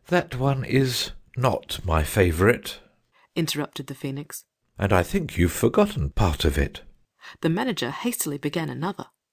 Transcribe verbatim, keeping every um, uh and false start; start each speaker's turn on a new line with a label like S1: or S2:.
S1: That one is not my favourite,
S2: interrupted the Phoenix.
S1: and I think you've forgotten part of it.
S2: The manager hastily began another.